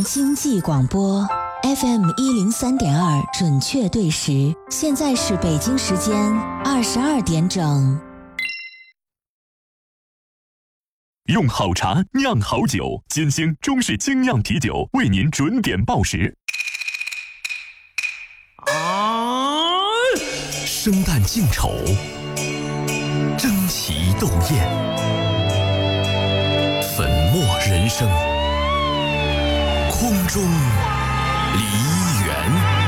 经济广播 FM 103.2准确对时，现在是北京时间22点整。 用好茶酿好酒，金星中式精酿啤酒为您准点报时。生旦净丑，争奇斗艳，粉墨人生，空中梨园。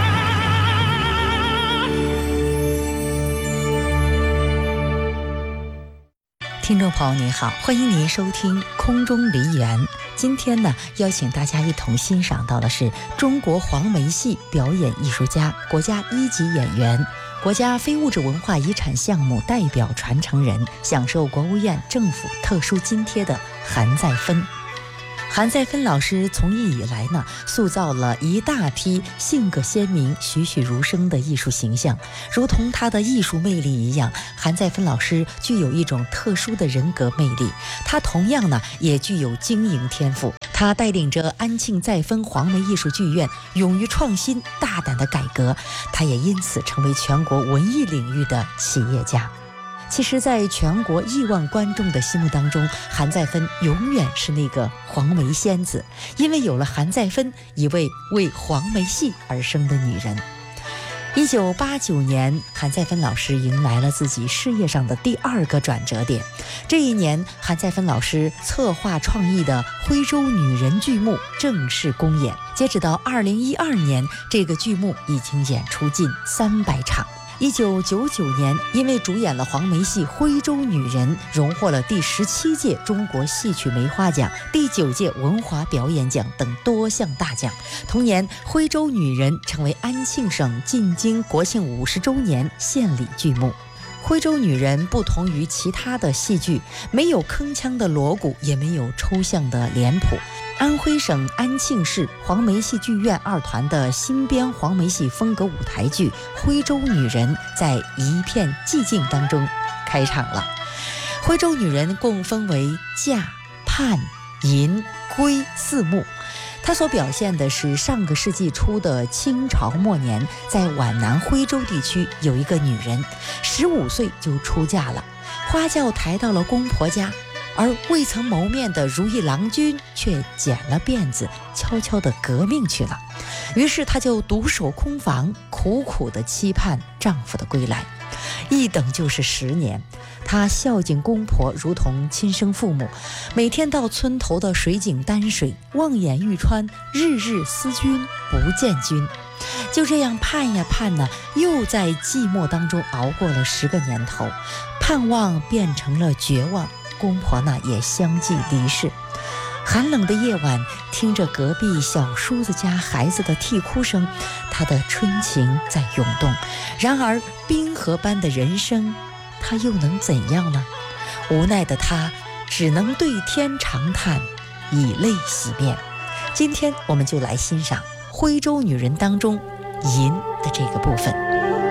听众朋友您好，欢迎您收听空中梨园。今天呢，邀请大家一同欣赏到的是中国黄梅戏表演艺术家、国家1级演员、国家非物质文化遗产项目代表传承人，享受国务院政府特殊津贴的韩再芬。韩再芬老师从艺以来呢，塑造了一大批性格鲜明、栩栩如生的艺术形象。如同他的艺术魅力一样，韩再芬老师具有一种特殊的人格魅力。他同样呢，也具有经营天赋。他带领着安庆再芬黄梅艺术剧院，勇于创新、大胆的改革。他也因此成为全国文艺领域的企业家。其实在全国亿万观众的心目当中，韩再芬永远是那个黄梅仙子，因为有了韩再芬，一位为黄梅戏而生的女人。1989年，韩再芬老师迎来了自己事业上的第2个转折点。这一年，韩再芬老师策划创意的徽州女人剧目正式公演。截止到2012年，这个剧目已经演出近300场。1999年，因为主演了黄梅戏《徽州女人》，荣获了第17届中国戏曲梅花奖、第9届文华表演奖等多项大奖。同年，《徽州女人》成为安庆省进京国庆50周年献礼剧目。徽州女人不同于其他的戏剧，没有铿锵的锣鼓，也没有抽象的脸谱。安徽省安庆市黄梅戏剧院2团的新编黄梅戏风格舞台剧《徽州女人》在一片寂静当中开场了。徽州女人共分为嫁、盼、吟、归4幕。它所表现的是上个世纪初的清朝末年，在皖南徽州地区有一个女人，15岁就出嫁了，花轿抬到了公婆家，而未曾谋面的如意郎君却剪了辫子，悄悄地革命去了。于是她就独守空房，苦苦地期盼丈夫的归来。一等就是10年，她孝敬公婆如同亲生父母，每天到村头的水井担水，望眼欲穿，日日思君不见君。就这样盼呀盼呢，又在寂寞当中熬过了10个年头，盼望变成了绝望，公婆呢也相继离世。寒冷的夜晚，听着隔壁小叔子家孩子的啼哭声，他的春情在涌动。然而冰河般的人生，他又能怎样呢？无奈的他只能对天长叹，以泪洗面。今天我们就来欣赏徽州女人当中吟的这个部分。